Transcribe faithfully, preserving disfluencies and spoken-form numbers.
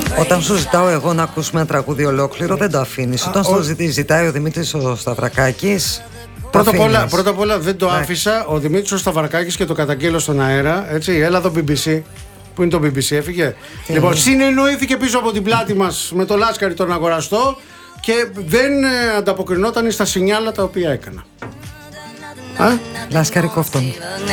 Όταν σου ζητάω εγώ να ακούσουμε ένα τραγούδι ολόκληρο, δεν το αφήνεις. Όταν σου ζητάει ο Δημήτρης ο Σταυρακάκης, Πρώτα απ' όλα, πρώτα απ' όλα δεν το άφησα. Ο Δημήτρης ο Σταυρακάκης και το καταγγείλω στον αέρα. Έτσι, έλα το μπι μπι σι. Πού είναι το μπι μπι σι, έφυγε. Mm. Λοιπόν, συνεννοήθηκε πίσω από την πλάτη μας με το Λάσκαρη τον αγοραστό και δεν ε, ανταποκρινόταν στα σινιάλα τα οποία έκανα. Λάσκαρη κόφτον.